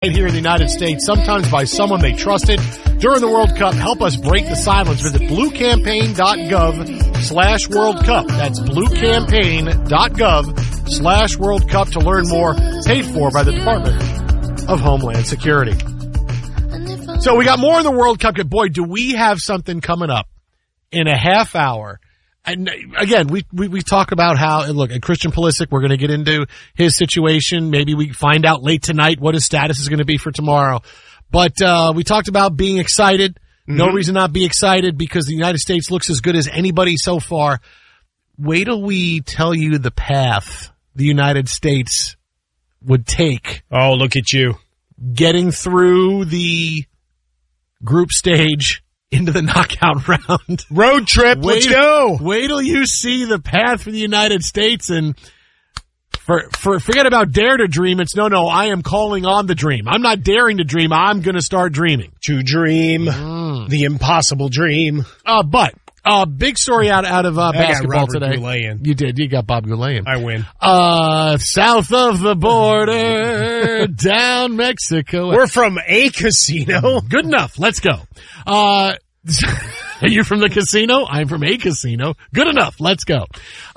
here in the United States, sometimes by someone they trusted during the World Cup. Help us break the silence. Visit bluecampaign.gov/World Cup. That's bluecampaign.gov/World Cup to learn more. Paid for by the Department of Homeland Security. So we got more in the World Cup. Boy, do we have something coming up in a half hour. And again, we talk about how, and look, at Christian Pulisic, we're going to get into his situation. Maybe we find out late tonight what his status is going to be for tomorrow. But, we talked about being excited. No reason not be excited because the United States looks as good as anybody so far. Wait till we tell you the path the United States would take. Oh, look at you. Getting through the group stage into the knockout round. Road trip, let's go. Wait till you see the path for the United States, and forget about dare to dream. It's no, I am calling on the dream. I'm not daring to dream. I'm going to start dreaming. To dream, the impossible dream. But big story out of basketball today. Goulet in. You did. You got Bob Goulet in. I win. South of the border, down Mexico. We're from a casino. Good enough. Let's go. Are you from the casino? I'm from a casino. Good enough. Let's go.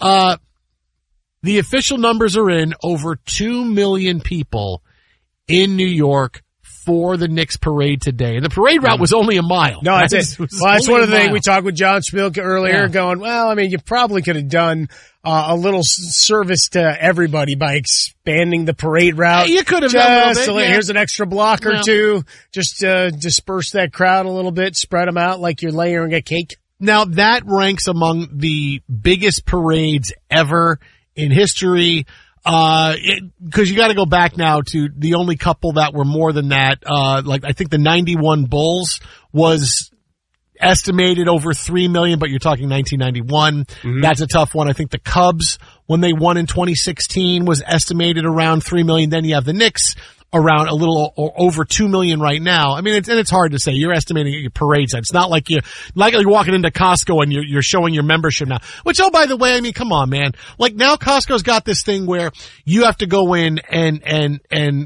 The official numbers are in. Over 2 million people in New York for the Knicks parade today. And the parade route was only a mile. No, that's it. Well, that's one of the things we talked with John Spielke earlier going, well, I mean, you probably could have done a little service to everybody by expanding the parade route. You could have done a little bit. Here's an extra block or two. Just disperse that crowd a little bit, spread them out like you're layering a cake. Now, that ranks among the biggest parades ever in history. Cause you gotta go back now to the only couple that were more than that. I think the 91 Bulls was estimated over 3 million, but you're talking 1991. That's a tough one. I think the Cubs, when they won in 2016, was estimated around 3 million. Then you have the Knicks around a little over 2 million right now. I mean, it's hard to say. You're estimating your parade size. It's not like you're walking into Costco and you're showing your membership now. Which, oh, by the way, I mean, come on, man. Like now Costco's got this thing where you have to go in and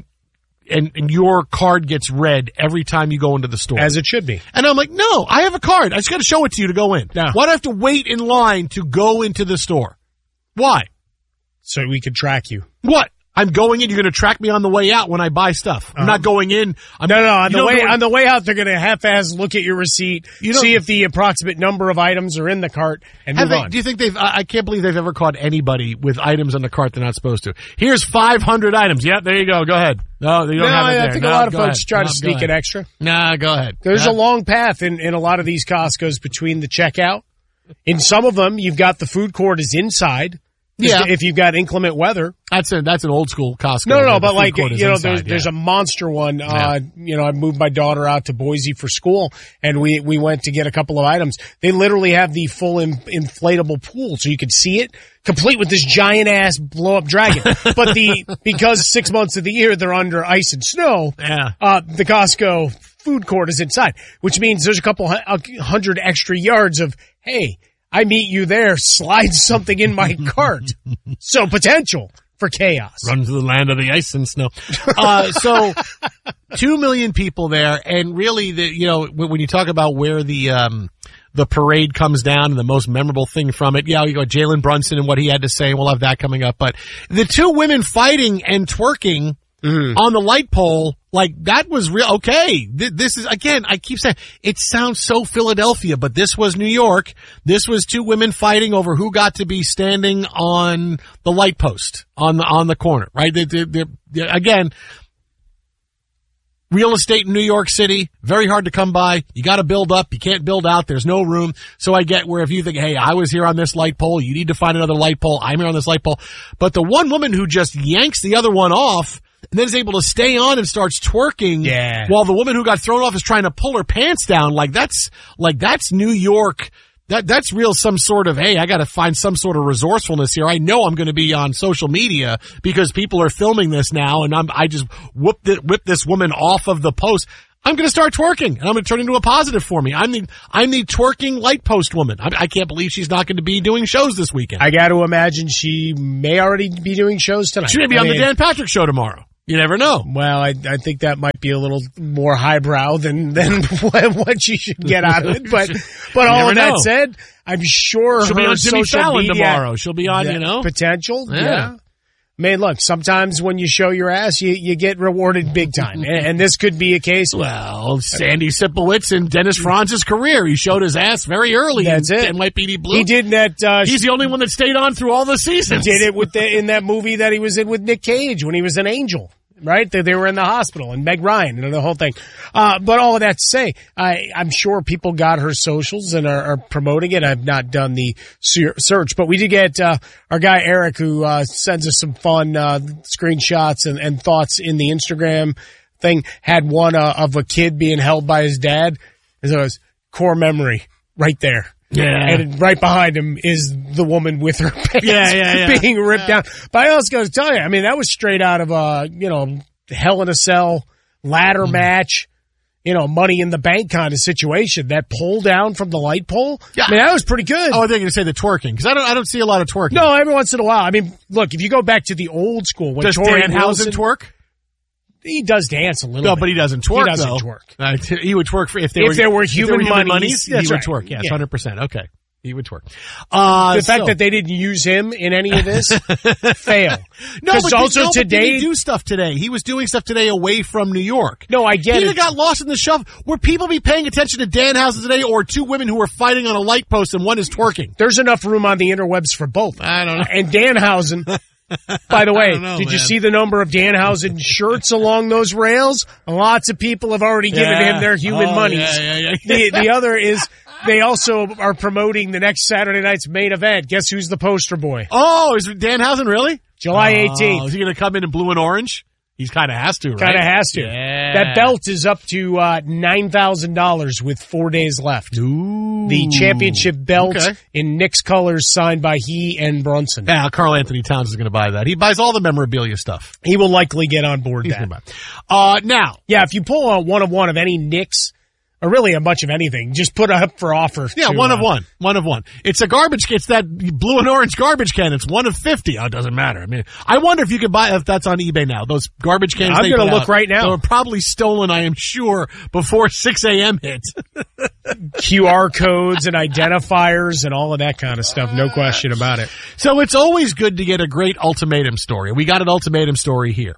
your card gets read every time you go into the store. As it should be. And I'm like, no, I have a card. I just got to show it to you to go in. No. Why do I have to wait in line to go into the store? Why? So we could track you. What? I'm going in. You're going to track me on the way out when I buy stuff. I'm not going in. On the way out, they're going to half-ass look at your receipt, see if the approximate number of items are in the cart, and move on. Do you think I can't believe they've ever caught anybody with items on the cart they're not supposed to. Here's 500 items. Yep, there you go. Go ahead. No, you don't have it there. I think a lot of folks try to sneak it extra. Nah, go ahead. There's a long path in a lot of these Costco's between the checkout. In some of them, you've got the food court is inside. Yeah. If you've got inclement weather. That's an old school Costco. No, but like, there's a monster one. I moved my daughter out to Boise for school and we went to get a couple of items. They literally have the full inflatable pool so you could see it, complete with this giant ass blow up dragon. But because 6 months of the year they're under ice and snow, the Costco food court is inside, which means there's a couple hundred extra yards of, hey, I meet you there, slide something in my cart. So potential for chaos. Run to the land of the ice and snow. So 2 million people there. And really, when you talk about where the parade comes down and the most memorable thing from it, you got Jalen Brunson and what he had to say. We'll have that coming up. But the two women fighting and twerking on the light pole, like that was real. Okay. This is, again, I keep saying it sounds so Philadelphia, but this was New York. This was two women fighting over who got to be standing on the light post on the corner, right? Again, real estate in New York City, very hard to come by. You got to build up. You can't build out. There's no room. So I get where if you think, hey, I was here on this light pole, you need to find another light pole. I'm here on this light pole. But the one woman who just yanks the other one off and then is able to stay on and starts twerking while the woman who got thrown off is trying to pull her pants down. That's New York. That's real some sort of, hey, I got to find some sort of resourcefulness here. I know I'm going to be on social media because people are filming this now and I just whipped this woman off of the post. I'm going to start twerking and I'm going to turn into a positive for me. I'm the twerking light post woman. I can't believe she's not going to be doing shows this weekend. I got to imagine she may already be doing shows tonight. She may be on the Dan Patrick Show tomorrow. You never know. Well, I think that might be a little more highbrow than what you should get out of it. But all of that said, I'm sure she'll be on Jimmy Fallon tomorrow. She'll be on, potential. Yeah. I mean, look, sometimes when you show your ass, you get rewarded big time. And this could be a case. Well, Sandy Sipowicz in Dennis Franz's career. He showed his ass very early in NYPD Blue. He did that. He's the only one that stayed on through all the seasons. He did it in that movie that he was in with Nick Cage when he was an angel. Right? They were in the hospital, and Meg Ryan and the whole thing. But all of that to say, I'm sure people got her socials and are promoting it. I've not done the search, but we did get our guy Eric, who sends us some fun screenshots and thoughts in the Instagram thing, had one of a kid being held by his dad. And so it was core memory right there. Yeah. And right behind him is the woman with her pants being ripped down. But I also got to tell you, I mean, that was straight out of Hell in a Cell ladder match, Money in the Bank kind of situation. That pull down from the light pole. Yeah. I mean, that was pretty good. Oh, I think you're going to say the twerking, because I don't see a lot of twerking. No, every once in a while. I mean, look, if you go back to the old school, when does Danhausen twerk? He does dance a little bit. No, but he doesn't twerk, He doesn't twerk. He would twerk if there were human monies. He would twerk. Yes, 100%. Okay. He would twerk. The fact that they didn't use him in any of this, fail. But did he do stuff today? He was doing stuff today away from New York. No, I get it. He got lost in the shuffle. Would people be paying attention to Danhausen today, or two women who are fighting on a light post and one is twerking? There's enough room on the interwebs for both. I don't know. And Danhausen... By the way, did you see the number of Danhausen shirts along those rails? Lots of people have already given him their human monies. The other is they also are promoting the next Saturday night's main event. Guess who's the poster boy? Oh, is Danhausen really? July 18th. Is he going to come in blue and orange? He kind of has to, right? Kind of has to. Yeah. That belt is up to $9,000 with 4 days left. Ooh. The championship belt in Knicks colors signed by he and Brunson. Yeah, Karl Anthony Towns is going to buy that. He buys all the memorabilia stuff. He will likely get on board that. Now. Yeah, if you pull a one of any Knicks, or really a bunch of anything, just put up for offer. Yeah, one of one. It's a garbage can. It's that blue and orange garbage can. It's 1 of 50. Oh, it doesn't matter. I mean, I wonder if you could buy, if that's on eBay now. Those garbage cans. I'm going to look right now. They were probably stolen, I am sure, before 6 a.m. hits. QR codes and identifiers and all of that kind of stuff. No question about it. So it's always good to get a great ultimatum story. We got an ultimatum story here.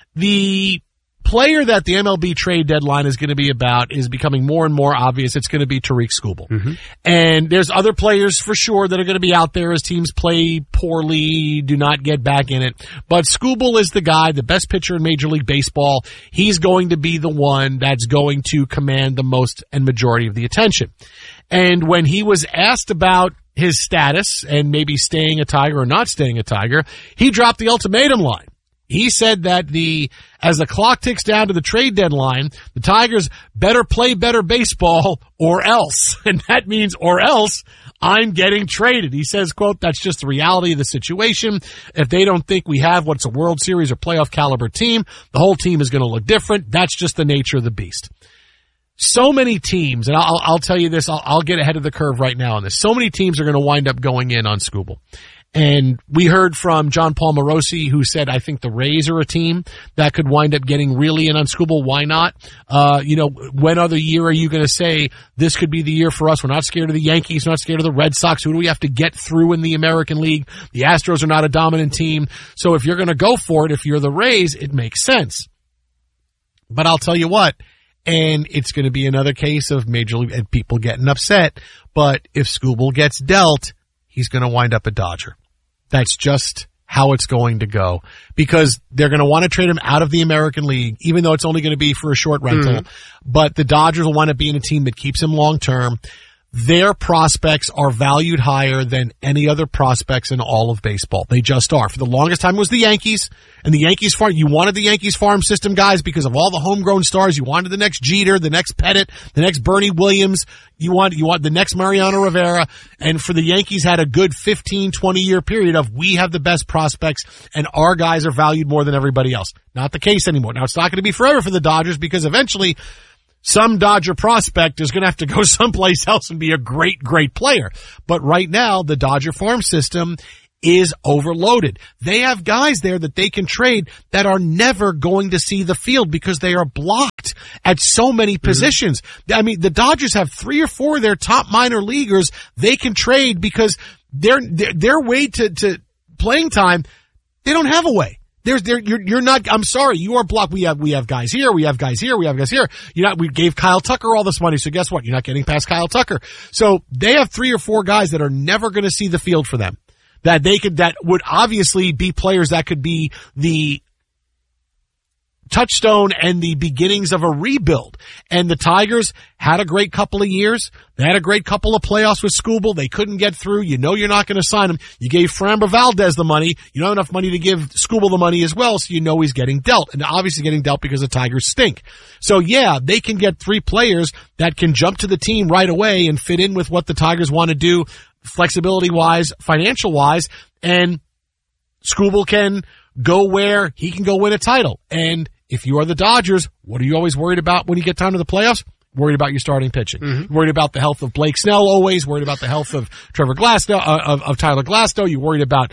The player that the MLB trade deadline is going to be about is becoming more and more obvious. It's going to be Tarik Skubal. Mm-hmm. And there's other players for sure that are going to be out there as teams play poorly, do not get back in it. But Skubal is the guy, the best pitcher in Major League Baseball. He's going to be the one that's going to command the most and majority of the attention. And when he was asked about his status and maybe staying a Tiger or not staying a Tiger, he dropped the ultimatum line. He said that as the clock ticks down to the trade deadline, the Tigers better play better baseball or else. And that means or else I'm getting traded. He says, quote, that's just the reality of the situation. If they don't think we have what's a World Series or playoff caliber team, the whole team is going to look different. That's just the nature of the beast. So many teams, and I'll tell you this, I'll get ahead of the curve right now on this. So many teams are going to wind up going in on Skubal. And we heard from John Paul Morosi, who said, I think the Rays are a team that could wind up getting really in on Skubal. Why not? When other year are you going to say this could be the year for us? We're not scared of the Yankees. We're not scared of the Red Sox. Who do we have to get through in the American League? The Astros are not a dominant team. So if you're going to go for it, if you're the Rays, it makes sense. But I'll tell you what, and it's going to be another case of Major League and people getting upset. But if Skubal gets dealt, he's going to wind up a Dodger. That's just how it's going to go, because they're going to want to trade him out of the American League, even though it's only going to be for a short rental. Mm-hmm. But the Dodgers will want to be in a team that keeps him long term. Their prospects are valued higher than any other prospects in all of baseball. They just are. For the longest time it was the Yankees, and the Yankees farm. You wanted the Yankees farm system guys because of all the homegrown stars. You wanted the next Jeter, the next Pettit, the next Bernie Williams. You want the next Mariano Rivera. And for the Yankees had a good 15, 20 year period of we have the best prospects and our guys are valued more than everybody else. Not the case anymore. Now it's not going to be forever for the Dodgers, because eventually some Dodger prospect is going to have to go someplace else and be a great, great player. But right now, the Dodger farm system is overloaded. They have guys there that they can trade that are never going to see the field because they are blocked at so many positions. I mean, the Dodgers have 3 or 4 of their top minor leaguers they can trade because their way to playing time, they don't have a way. You're not, I'm sorry, you are blocked. We have guys here, we have guys here, we have guys here. We gave Kyle Tucker all this money, so guess what? You're not getting past Kyle Tucker. So they have 3 or 4 guys that are never going to see the field for them. That would obviously be players that could be the touchstone and the beginnings of a rebuild. And the Tigers had a great couple of years. They had a great couple of playoffs with Skubal. They couldn't get through. You know you're not going to sign him. You gave Framber Valdez the money. You don't have enough money to give Skubal the money as well, so you know he's getting dealt. And obviously getting dealt because the Tigers stink. So yeah, they can get 3 players that can jump to the team right away and fit in with what the Tigers want to do, flexibility-wise, financial-wise, and Skubal can go where he can go win a title. And if you are the Dodgers, what are you always worried about when you get time to the playoffs? Worried about your starting pitching. Mm-hmm. Worried about the health of Blake Snell always. Worried about the health of Trevor Glasnow, of Tyler Glasnow. You're worried about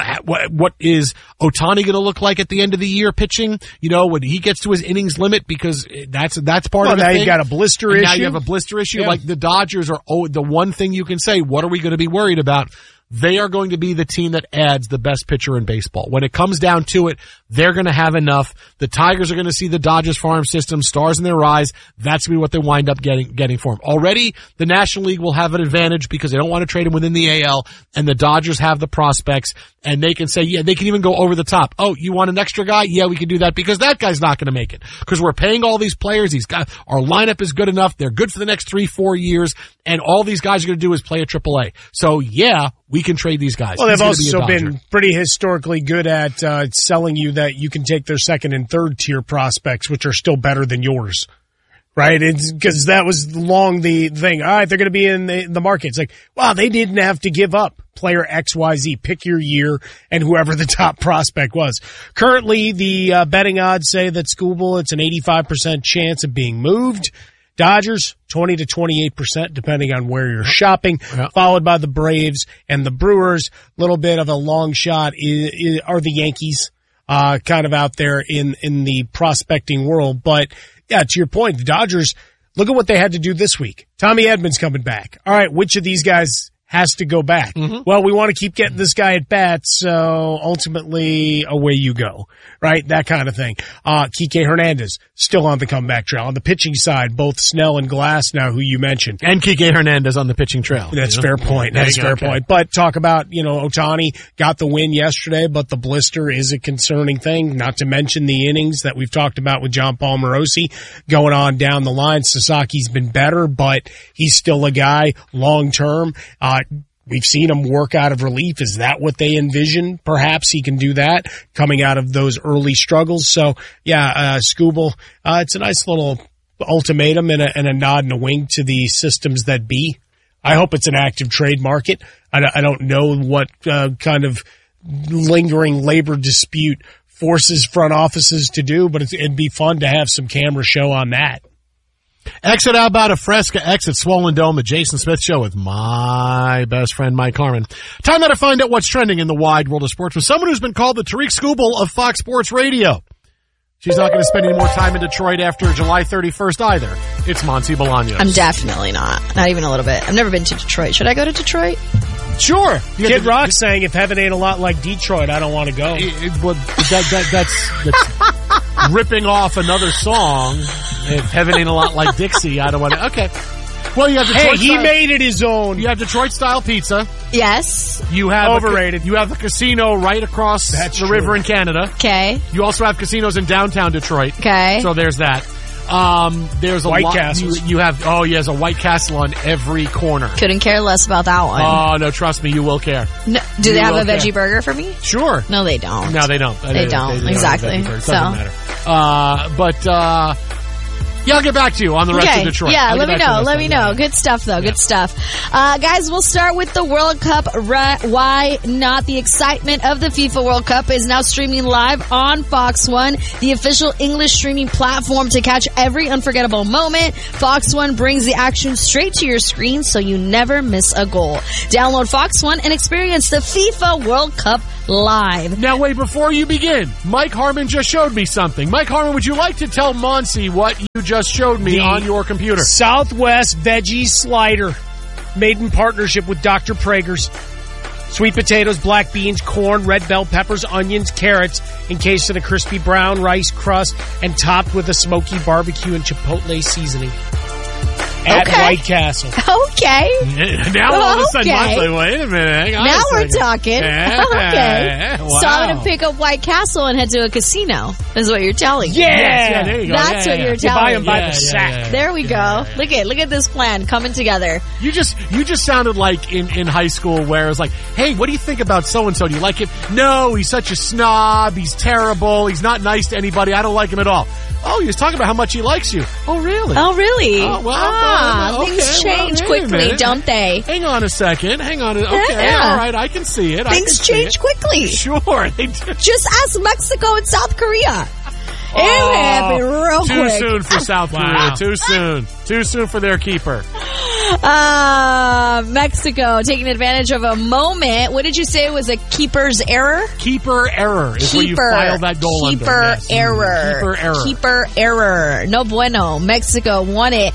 what is Ohtani going to look like at the end of the year pitching? When he gets to his innings limit, because that's part of it. Now you got a blister issue. Now you have a blister issue. Yeah. Like the Dodgers are the one thing you can say. What are we going to be worried about? They are going to be the team that adds the best pitcher in baseball. When it comes down to it, they're going to have enough. The Tigers are going to see the Dodgers farm system, stars in their eyes. That's going to be what they wind up getting for him. Already, the National League will have an advantage because they don't want to trade him within the AL, and the Dodgers have the prospects, and they can say, yeah, they can even go over the top. Oh, you want an extra guy? Yeah, we can do that because that guy's not going to make it. Because we're paying all these players. Our lineup is good enough. They're good for the next 3-4 years, and all these guys are going to do is play at AAA. So yeah, we can trade these guys. Well, they've also been pretty historically good at selling you that you can take their second and third tier prospects, which are still better than yours, right? It's because that was long the thing. All right, they're going to be in the market. It's like, wow, they didn't have to give up player XYZ. Pick your year and whoever the top prospect was. Currently, the betting odds say that Skubal, it's an 85% chance of being moved. Dodgers, 20 to 28%, depending on where you're shopping, followed by the Braves and the Brewers. Little bit of a long shot are the Yankees, kind of out there in the prospecting world. But yeah, to your point, the Dodgers, look at what they had to do this week. Tommy Edman's coming back. All right, which of these guys has to go back? Mm-hmm. Well, we want to keep getting this guy at bats, so ultimately away you go, right? That kind of thing. Kike Hernandez still on the comeback trail. On the pitching side, both Snell and Glasnow, who you mentioned. And Kike Hernandez on the pitching trail. That's fair point. That's fair point. But talk about, Ohtani got the win yesterday, but the blister is a concerning thing, not to mention the innings that we've talked about with John Paul Morosi going on down the line. Sasaki's been better, but he's still a guy long term. We've seen him work out of relief. Is that what they envision? Perhaps he can do that coming out of those early struggles. So yeah, Skubal, it's a nice little ultimatum and a nod and a wink to the systems that be. I hope it's an active trade market. I don't know what kind of lingering labor dispute forces front offices to do, but it'd be fun to have some camera show on that. Exit out about a Fresca, exit Swollen Dome, the Jason Smith Show with my best friend, Mike Harmon. Time now to find out what's trending in the wide world of sports with someone who's been called the Tariq Skubal of Fox Sports Radio. She's not going to spend any more time in Detroit after July 31st either. It's Monty Bolaños. I'm definitely not. Not even a little bit. I've never been to Detroit. Should I go to Detroit? Sure. Kid Rock saying, if heaven ain't a lot like Detroit, I don't want to go. That's ripping off another song. If heaven ain't a lot like Dixie, I don't want to. Okay. Well, you have Detroit he made it his own. You have Detroit-style pizza. Yes. You have overrated. You have a casino right across the river in Canada. Okay. You also have casinos in downtown Detroit. Okay. So there's that. There's a White Castles. You have there's a White Castle on every corner. Couldn't care less about that one. Oh no, trust me, you will care. No, do they have a veggie burger for me? Sure. No, they don't. No, they don't. They don't. Exactly. Doesn't matter. Yeah, I'll get back to you on the rest of Detroit. Yeah, let me know. Good stuff, though. Yeah. Good stuff. Guys, we'll start with the World Cup. Why not? The excitement of the FIFA World Cup is now streaming live on Fox One, the official English streaming platform to catch every unforgettable moment. Fox One brings the action straight to your screen so you never miss a goal. Download Fox One and experience the FIFA World Cup live. Now wait, before you begin, Mike Harmon just showed me something. Mike Harmon, would you like to tell Monsi what you just showed me on your computer? Southwest Veggie Slider, made in partnership with Dr. Prager's. Sweet potatoes, black beans, corn, red bell peppers, onions, carrots, encased in a crispy brown rice crust and topped with a smoky barbecue and chipotle seasoning. At White Castle. Okay. Now all of a sudden, Mon's like, wait a minute. Hang on now we're talking. Okay. Wow. So I'm going to pick up White Castle and head to a casino, is what you're telling me. Yeah. There you go. That's what you're telling me. You buy them by the sack. There we go. Look at this plan coming together. You just sounded like in high school where it was like, hey, what do you think about so-and-so? Do you like him? No, he's such a snob. He's terrible. He's not nice to anybody. I don't like him at all. Oh, he was talking about how much he likes you. Oh, really? Oh, well, things change quickly, don't they? Hang on a second. Okay, all right, I can see it. Things change quickly. Sure, they do. Just ask Mexico and South Korea. It happened real quick. Too soon for South Korea. Too soon. Too soon for their keeper. Mexico taking advantage of a moment. What did you say was a keeper's error? Keeper error is where you file that goal under. Keeper error. No bueno. Mexico won it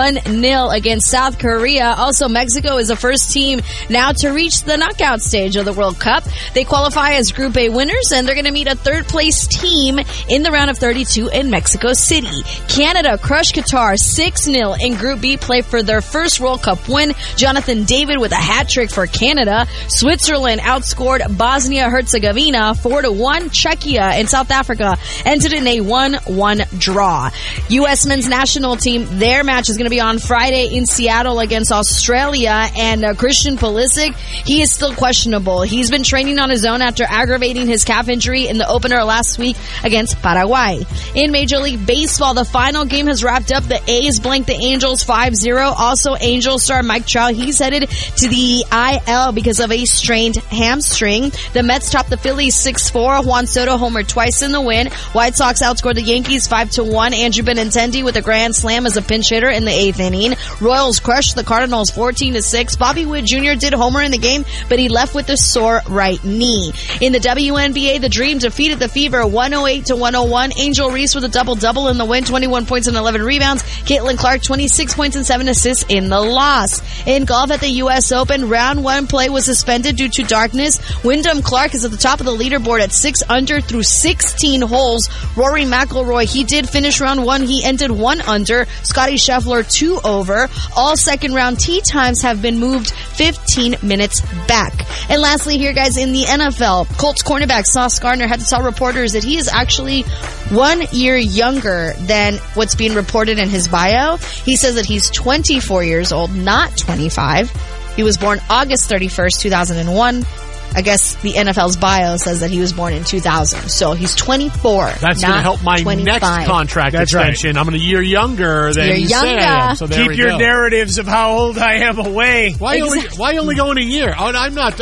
1-0 against South Korea. Also, Mexico is the first team now to reach the knockout stage of the World Cup. They qualify as Group A winners, and they're going to meet a third-place team in the round of 32 in Mexico City. Canada crushed Qatar 6-0 in Group B, play for their first World Cup win. Jonathan David with a hat trick for Canada. Switzerland outscored Bosnia-Herzegovina 4-1. Czechia and South Africa ended in a 1-1 draw. U.S. men's national team, their match is going to be on Friday in Seattle against Australia, and Christian Pulisic, he is still questionable. He's been training on his own after aggravating his calf injury in the opener last week against Paraguay. In Major League Baseball, the final game has wrapped up. The A's blanked the Angels 5-0. Also, Angels star Mike Trout, he's headed to the IL because of a strained hamstring. The Mets topped the Phillies 6-4. Juan Soto homered twice in the win. White Sox outscored the Yankees 5-1. Andrew Benintendi with a grand slam as a pinch hitter in the 8th inning. Royals crushed the Cardinals 14-6. Bobby Witt Jr. did homer in the game, but he left with a sore right knee. In the WNBA, the Dream defeated the Fever 108-101. Angel Reese with a double-double in the win, 21 points and 11 rebounds. Caitlin Clark, 26 points and 7 assists in the loss. In golf at the U.S. Open, round 1 play was suspended due to darkness. Wyndham Clark is at the top of the leaderboard at 6 under through 16 holes. Rory McIlroy, he did finish round 1. He ended 1 under. Scottie Scheffler 2 over. All second round tee times have been moved 15 minutes back. And lastly here, guys, in the NFL, Colts cornerback Sauce Gardner had to tell reporters that he is actually 1 year younger than what's being reported in his bio. He says that he's 24 years old, not 25. He was born August 31st, 2001. I guess the NFL's bio says that he was born in 2000. So he's 24. That's going to help my 25. Next contract extension. Right. I'm a year younger than you say I am. So there Keep your narratives of how old I am away. Why only go in a year? Oh, I'm not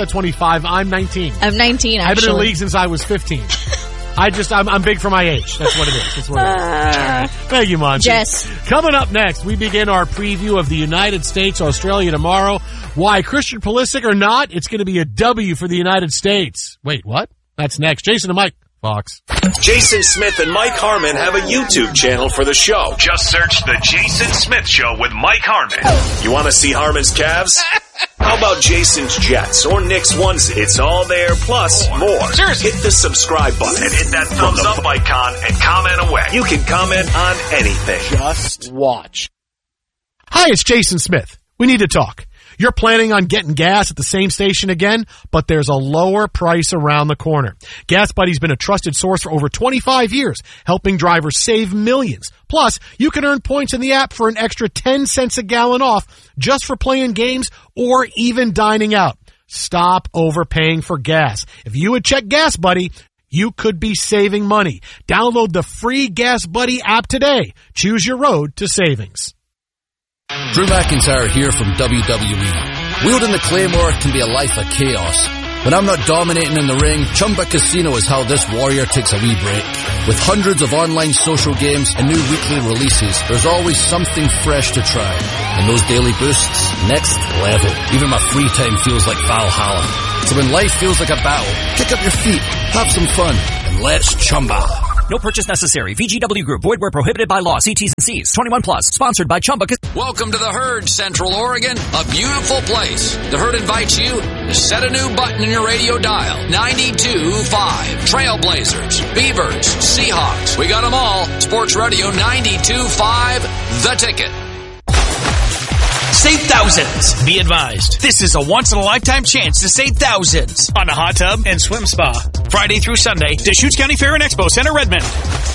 25. I'm 19. I'm 19, actually. I've been in the league since I was 15. I'm big for my age. That's what it is. Right. Thank you, Monty. Jess. Coming up next, we begin our preview of the United States, Australia tomorrow. Why, Christian Pulisic or not, it's going to be a W for the United States. Wait, what? That's next. Jason and Mike, Fox. Jason Smith and Mike Harmon have a YouTube channel for the show. Just search The Jason Smith Show with Mike Harmon. You want to see Harmon's calves? How about Jason's Jets or Nick's onesie? It's all there, plus more. Seriously. Hit the subscribe button and hit that thumbs up icon and comment away. You can comment on anything. Just watch. Hi, it's Jason Smith. We need to talk. You're planning on getting gas at the same station again, but there's a lower price around the corner. Gas Buddy's been a trusted source for over 25 years, helping drivers save millions. Plus, you can earn points in the app for an extra 10 cents a gallon off just for playing games or even dining out. Stop overpaying for gas. If you would check Gas Buddy, you could be saving money. Download the free Gas Buddy app today. Choose your road to savings. Drew McIntyre here from WWE. Wielding the Claymore can be a life of chaos. When I'm not dominating in the ring, Chumba Casino is how this warrior takes a wee break. With hundreds of online social games and new weekly releases, there's always something fresh to try. And those daily boosts, next level. Even my free time feels like Valhalla. So when life feels like a battle, kick up your feet, have some fun, and let's Chumba. No purchase necessary. VGW Group. Void where prohibited by law. See T's and C's. 21 plus. Sponsored by Chumba. Welcome to the Herd, Central Oregon. A beautiful place. The Herd invites you to set a new button in your radio dial. 92.5. Trailblazers, Beavers, Seahawks. We got them all. Sports Radio 92.5. The Ticket. Save thousands. Be advised, this is a once-in-a-lifetime chance to save thousands on a hot tub and swim spa. Friday through Sunday, Deschutes County Fair and Expo Center, Redmond.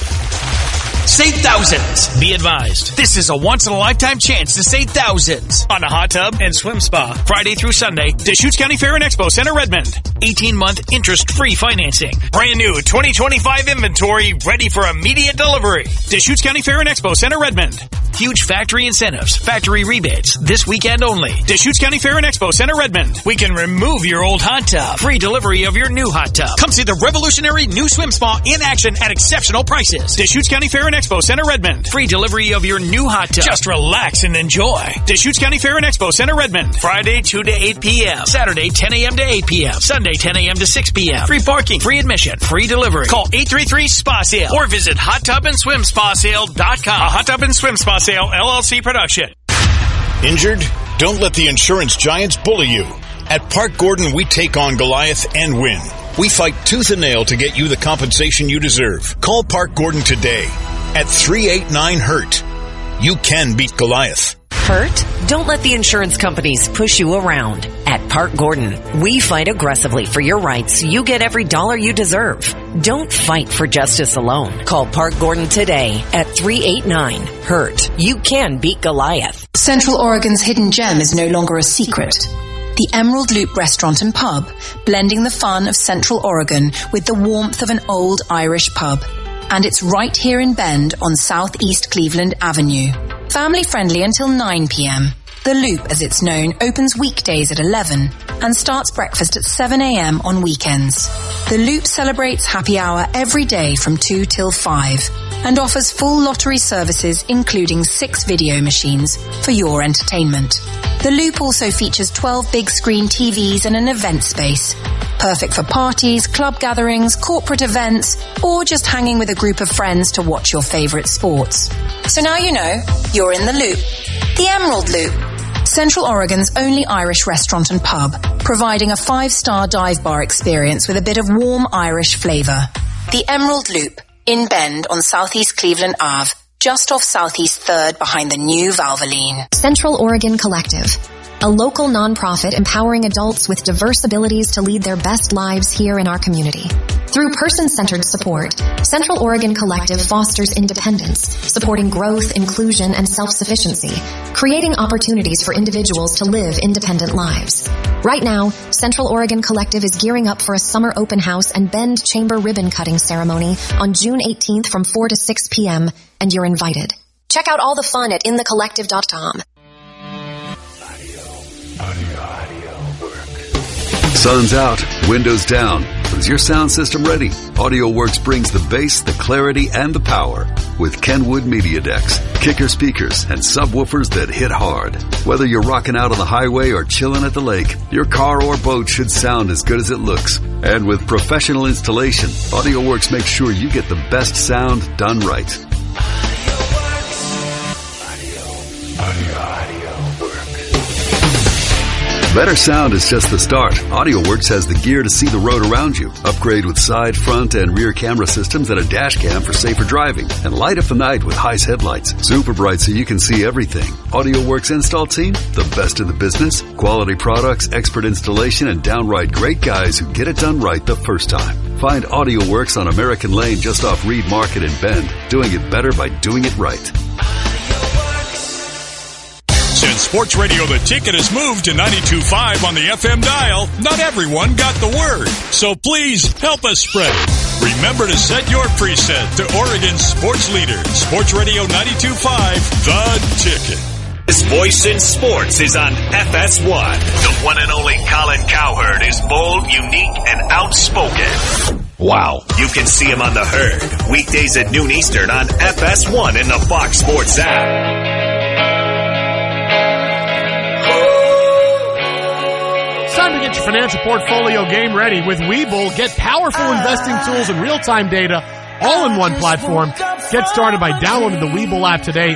Save thousands. Be advised, this is a once-in-a-lifetime chance to save thousands on a hot tub and swim spa. Friday through Sunday, Deschutes County Fair and Expo Center, Redmond. 18-month interest-free financing. Brand new 2025 inventory ready for immediate delivery. Deschutes County Fair and Expo Center, Redmond. Huge factory incentives, factory rebates, this weekend only. Deschutes County Fair and Expo Center, Redmond. We can remove your old hot tub. Free delivery of your new hot tub. Come see the revolutionary new swim spa in action at exceptional prices. Deschutes County Fair and Expo Center, Redmond. Free delivery of your new hot tub. Just relax and enjoy. Deschutes County Fair and Expo Center, Redmond. Friday 2 to 8 p.m. Saturday 10 a.m. to 8 p.m. Sunday 10 a.m. to 6 p.m. Free parking, free admission, free delivery. Call 833-SPA-SALE or visit HotTubAndSwimSpaSale.com. A Hot Tub and Swim Spa Sale LLC production. Injured? Don't let the insurance giants bully you. At Park Gordon, we take on Goliath and win. We fight tooth and nail to get you the compensation you deserve. Call Park Gordon today at 389-HURT. You can beat Goliath. Hurt? Don't let the insurance companies push you around. At Park Gordon, we fight aggressively for your rights so you get every dollar you deserve. Don't fight for justice alone. Call Park Gordon today at 389-HURT. You can beat Goliath. Central Oregon's hidden gem is no longer a secret. The Emerald Loop Restaurant and Pub, blending the fun of Central Oregon with the warmth of an old Irish pub. And it's right here in Bend on Southeast Cleveland Avenue. Family friendly until 9 p.m. The Loop, as it's known, opens weekdays at 11 and starts breakfast at 7 a.m. on weekends. The Loop celebrates happy hour every day from 2 till 5 and offers full lottery services including 6 video machines for your entertainment. The Loop also features 12 big screen TVs and an event space. Perfect for parties, club gatherings, corporate events, or just hanging with a group of friends to watch your favorite sports. So now you know, you're in the Loop. The Emerald Loop. Central Oregon's only Irish restaurant and pub, providing a 5-star dive bar experience with a bit of warm Irish flavor. The Emerald Loop, in Bend on Southeast Cleveland Ave, just off Southeast 3rd behind the new Valvoline. Central Oregon Collective, a local nonprofit empowering adults with diverse abilities to lead their best lives here in our community. Through person-centered support, Central Oregon Collective fosters independence, supporting growth, inclusion, and self-sufficiency, creating opportunities for individuals to live independent lives. Right now, Central Oregon Collective is gearing up for a summer open house and Bend Chamber ribbon cutting ceremony on June 18th from 4 to 6 p.m., and you're invited. Check out all the fun at inthecollective.com. Sun's out, windows down. Is your sound system ready? AudioWorks brings the bass, the clarity, and the power with Kenwood Media Decks, kicker speakers, and subwoofers that hit hard. Whether you're rocking out on the highway or chilling at the lake, your car or boat should sound as good as it looks. And with professional installation, AudioWorks makes sure you get the best sound done right. Better sound is just the start. AudioWorks has the gear to see the road around you. Upgrade with side, front, and rear camera systems and a dash cam for safer driving. And light up the night with Heis headlights. Super bright so you can see everything. AudioWorks install team, the best in the business. Quality products, expert installation, and downright great guys who get it done right the first time. Find AudioWorks on American Lane just off Reed Market in Bend. Doing it better by doing it right. Since Sports Radio The Ticket has moved to 92.5 on the FM dial, not everyone got the word. So please help us spread it. Remember to set your preset to Oregon's sports leader, Sports Radio 92.5, The Ticket. His voice in sports is on FS1. The one and only Colin Cowherd is bold, unique, and outspoken. Wow. You can see him on The Herd, weekdays at noon Eastern on FS1 in the Fox Sports app. Time to get your financial portfolio game ready with Webull. Get powerful investing tools and real-time data all in one platform. Get started by downloading the Webull app today.